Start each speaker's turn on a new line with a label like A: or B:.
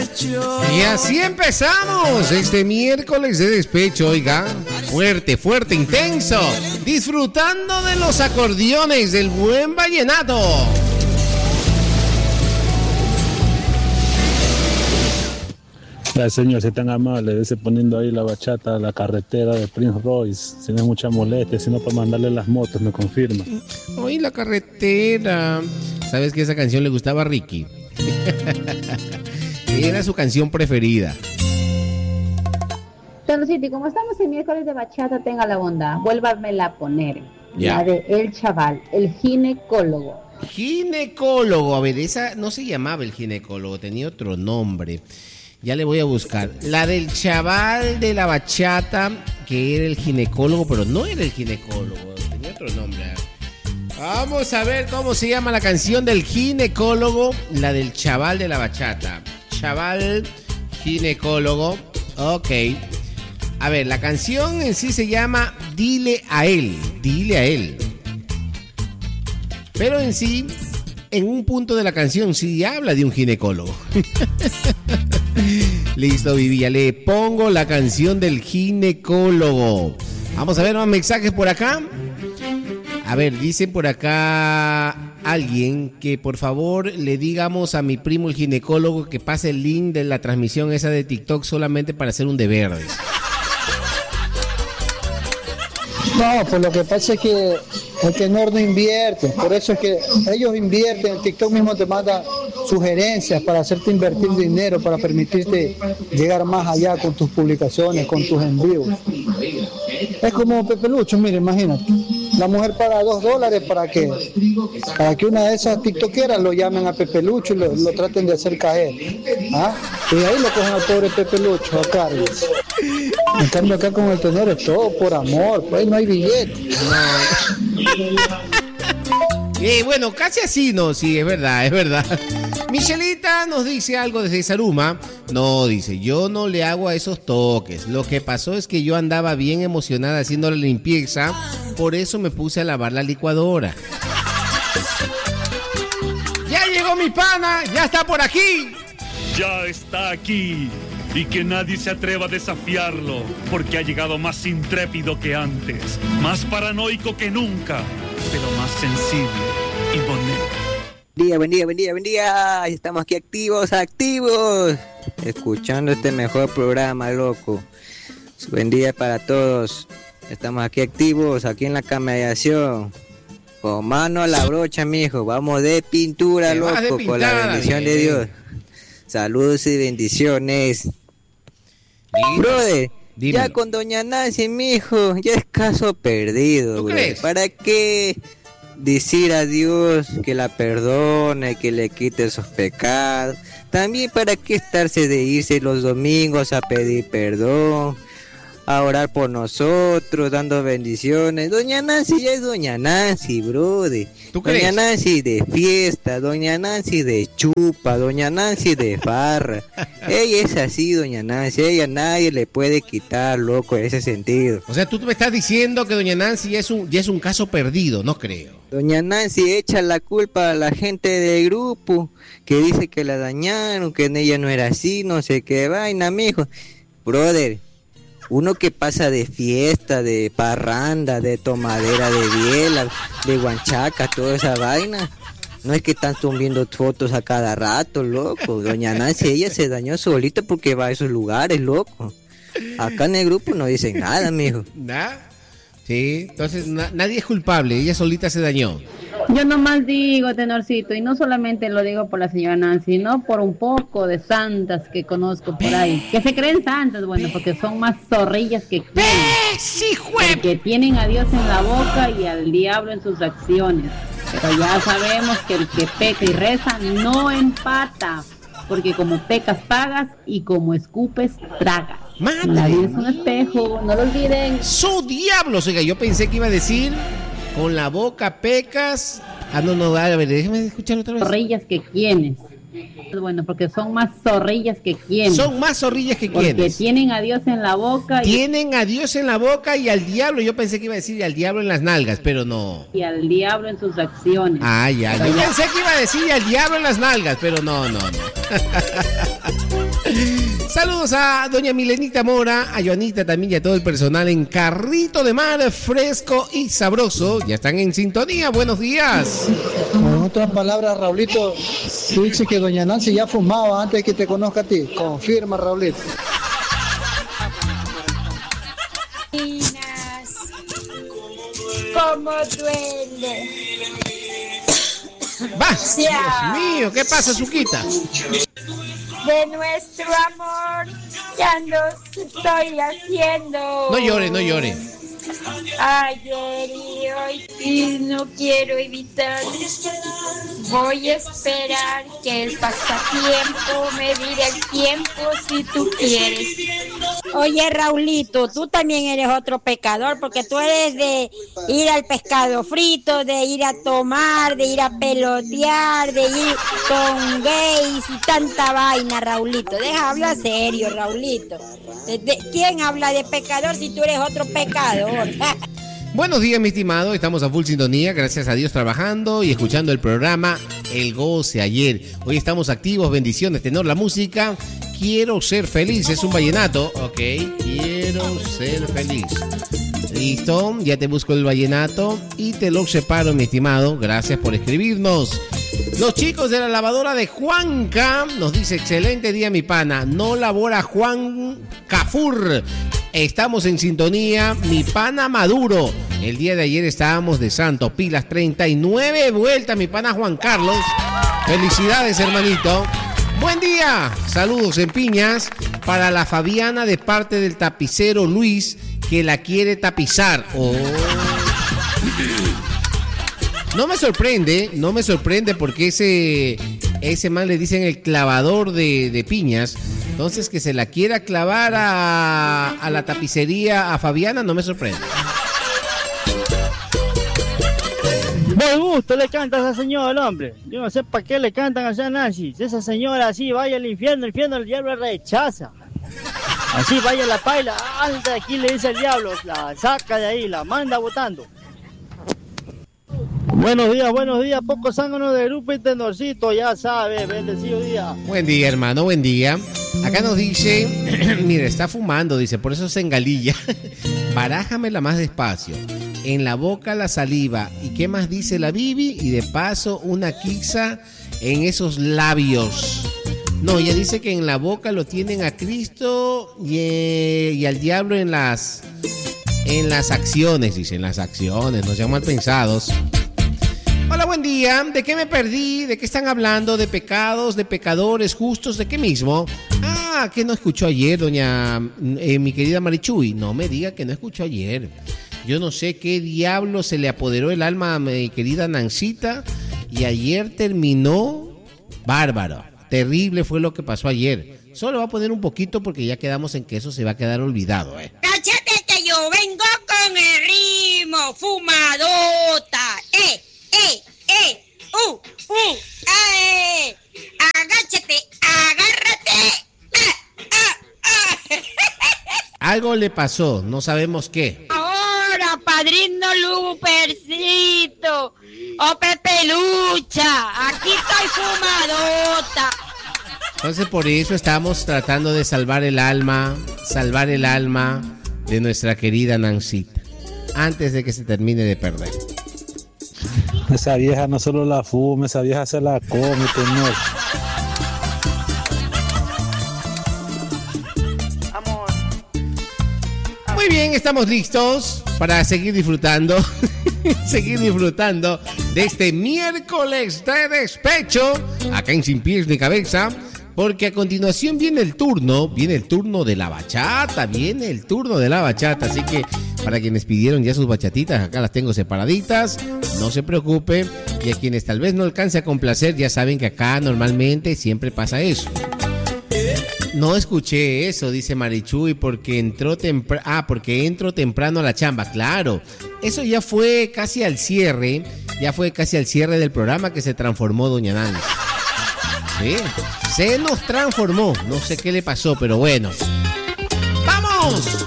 A: Y así empezamos este miércoles de despecho, oiga, fuerte, fuerte, intenso, disfrutando de los acordeones del buen vallenato.
B: La señora, si tan amable, dese poniendo ahí la bachata a la carretera de Prince Royce. Si no es mucha molestia, sino para mandarle las motos, me confirma.
A: Hoy la carretera. ¿Sabes que esa canción le gustaba a Ricky? Era su canción preferida.
C: Tonosito, como estamos en miércoles de bachata, tenga la bondad, vuélvamela a poner.
A: Ya.
C: La de El Chaval, el ginecólogo.
A: Ginecólogo, a ver, esa no se llamaba el ginecólogo, tenía otro nombre. Ya le voy a buscar. La del chaval de la bachata, que era el ginecólogo, pero no era el ginecólogo, tenía otro nombre. Vamos a ver cómo se llama la canción del ginecólogo, la del chaval de la bachata. Chaval, ginecólogo, ok. A ver, la canción en sí se llama Dile a él, dile a él. Pero en sí, en un punto de la canción sí habla de un ginecólogo. Listo, Vivi, ya le pongo la canción del ginecólogo. Vamos a ver más mensajes por acá. A ver, dice por acá alguien que por favor le digamos a mi primo el ginecólogo que pase el link de la transmisión esa de TikTok solamente para hacer un deber.
D: No, pues lo que pasa es que el tenor no invierte, por eso es que ellos invierten, el TikTok mismo te manda sugerencias para hacerte invertir dinero, para permitirte llegar más allá con tus publicaciones, con tus envíos. Es como Pepe Lucho, mire, imagínate, la mujer paga $2 para que una de esas tiktokeras lo llamen a Pepe Lucho y lo traten de hacer caer. ¿Ah? Y ahí lo cogen al pobre Pepe Lucho a cargo. En cambio acá con el tenor es todo por amor, pues no hay billete.
A: Bueno, casi así, no, sí, es verdad, es verdad. Michelita nos dice algo desde Saruma. No, dice, yo no le hago a esos toques. Lo que pasó es que yo andaba bien emocionada haciendo la limpieza, por eso me puse a lavar la licuadora. ¡Ya llegó mi pana! ¡Ya está por aquí!
E: Ya está aquí. Y que nadie se atreva a desafiarlo, porque ha llegado más intrépido que antes, más paranoico que nunca, pero más sensible y bonito.
F: Buen día. Estamos aquí activos. Escuchando este mejor programa, loco. Buen día para todos. Estamos aquí activos, aquí en la cameración. Con mano a la brocha, mijo. Vamos de pintura, loco, con la bendición de Dios. Saludos y bendiciones. Brother,
A: dímelo.
F: Ya con doña Nancy, mijo, ya es caso perdido,
A: ¿Tú
F: brother.
A: crees?
F: ¿Para qué decir a Dios que la perdone, que le quite esos pecados? También para qué estarse de irse los domingos a pedir perdón, a orar por nosotros, dando bendiciones. Doña Nancy ya es doña Nancy, brother.
A: ¿Tú crees?
F: Doña Nancy de fiesta, doña Nancy de chupa, doña Nancy de farra. Ella es así, doña Nancy. Ella a nadie le puede quitar, loco, ese sentido.
A: O sea, tú me estás diciendo que doña Nancy ya es un caso perdido, no creo.
F: Doña Nancy echa la culpa a la gente del grupo, que dice que la dañaron, que en ella no era así, no sé qué vaina, mijo. Brother, uno que pasa de fiesta, de parranda, de tomadera, de biela, de guanchaca, toda esa vaina. No es que están viendo fotos a cada rato, loco. Doña Nancy, ella se dañó solita porque va a esos lugares, loco. Acá en el grupo no dicen nada, mijo.
A: ¿Nada? Sí, entonces nadie es culpable, ella solita se dañó.
C: Yo nomás digo, tenorcito, y no solamente lo digo por la señora Nancy, sino por un poco de santas que conozco por ahí, que se creen santas, bueno, porque son más zorrillas que porque tienen a Dios en la boca y al diablo en sus acciones. Pero ya sabemos que el que peca y reza no empata, porque como pecas pagas y como escupes tragas.
A: Madre
C: La vida es un espejo, no lo olviden.
A: ¡Su diablo! Oiga, yo pensé que iba a decir, con la boca pecas. No, a ver, déjeme escuchar otra vez.
C: Zorrillas que quienes. Bueno, porque son más zorrillas que quién.
A: Son más zorrillas que
C: Porque
A: quiénes.
C: tienen a Dios en la boca
A: Tienen a Dios en la boca y al diablo. Yo pensé que iba a decir y al diablo en las nalgas, pero no.
C: y al diablo en sus acciones.
A: Ah, ya. Yo pensé que iba a decir y al diablo en las nalgas, pero no. Saludos a doña Milenita Mora, a Joanita también y a todo el personal en Carrito de Mar, fresco y sabroso. Ya están en sintonía. Buenos días.
D: Con otras palabras, Raulito, tú dices que doña Nancy ya fumaba antes de que te conozca a ti. Confirma, Raulito.
G: Como duele.
A: Va. Dios mío, ¿qué pasa, Suquita?
G: De nuestro amor ya no estoy haciendo.
A: No llore, no llore.
G: Ayer y hoy y no quiero evitar. Voy a esperar que el pasatiempo me diga el tiempo si tú quieres.
H: Oye, Raulito, tú también eres otro pecador, porque tú eres de ir al pescado frito, de ir a tomar, de ir a pelotear, de ir con gays y tanta vaina, Raulito. Deja hablar serio, Raulito. ¿Quién habla de pecador si tú eres otro pecador?
A: Buenos días, mi estimado. Estamos a full sintonía, gracias a Dios, trabajando y escuchando el programa El Goce ayer. Hoy estamos activos, bendiciones, tenor la música. Quiero ser feliz, es un vallenato. Ok, quiero ser feliz. Listo, ya te busco el vallenato y te lo separo, mi estimado. Gracias por escribirnos. Los chicos de la lavadora de Juanca nos dice: excelente día, mi pana. No labora Juan Cafur. Estamos en sintonía, mi pana Maduro. El día de ayer estábamos de santo, pilas 39 vueltas, mi pana Juan Carlos. Felicidades, hermanito. Buen día. Saludos en Piñas para la Fabiana de parte del tapicero Luis, que la quiere tapizar. Oh. No me sorprende porque ese man le dicen el clavador de piñas. Entonces, que se la quiera clavar a la tapicería a Fabiana, no me sorprende.
I: Buen gusto le canta a esa señora, hombre. Yo no sé para qué le cantan a esa Nancy. Si esa señora así vaya al infierno, el diablo la rechaza. Así vaya la paila, antes de aquí le dice el diablo, la saca de ahí, la manda botando. Buenos días, poco zángano de grupo y tenorcito, ya sabes, bendecido día.
A: Buen día, hermano, buen día. Acá nos dice, mira, está fumando, dice, por eso se engalilla. Barájamela más despacio. En la boca la saliva. ¿Y qué más dice la Bibi? Y de paso una quiza en esos labios. No, ella dice que en la boca lo tienen a Cristo y al diablo en las acciones, dice, en las acciones, no sean mal pensados. Hola, buen día. ¿De qué me perdí? ¿De qué están hablando? ¿De pecados? ¿De pecadores justos? ¿De qué mismo? Ah, ¿qué no escuchó ayer, doña mi querida Marichuy? No me diga que no escuchó ayer. Yo no sé qué diablo se le apoderó el alma a mi querida Nancita y ayer terminó bárbaro. Terrible fue lo que pasó ayer. Solo voy a poner un poquito porque ya quedamos en que eso se va a quedar olvidado.
H: Cállate que yo vengo con el ritmo, fumadota. Agáchate, agárrate.
A: Algo le pasó, no sabemos qué.
H: Ahora, padrino Lupercito, o Pepe Lucha, aquí estoy fumadota.
A: Entonces por eso estamos tratando de salvar el alma de nuestra querida Nancita, antes de que se termine de perder.
B: Esa vieja no solo la fuma, esa vieja se la come, señor.
A: Muy bien, estamos listos para seguir disfrutando de este miércoles de despecho acá en Sin Pies ni Cabeza, porque a continuación viene el turno de la bachata, así que para quienes pidieron ya sus bachatitas, acá las tengo separaditas, no se preocupe, y a quienes tal vez no alcance a complacer, ya saben que acá normalmente siempre pasa eso. No escuché eso, dice Marichuy, porque entro temprano a la chamba. Claro, eso ya fue casi al cierre del programa que se transformó Doña Nancy. Sí, se nos transformó. No sé qué le pasó, pero bueno. ¡Vamos!